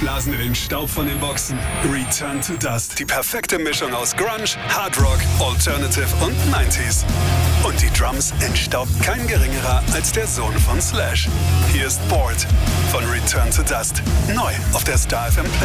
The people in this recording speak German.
blasen wir den Staub von den Boxen. Return to Dust. Die perfekte Mischung aus Grunge, Hard Rock, Alternative und 90s. Und die Drums entstaubt kein geringerer als der Sohn von Slash. Hier ist Bored von Return to Dust. Neu auf der Star FM Play.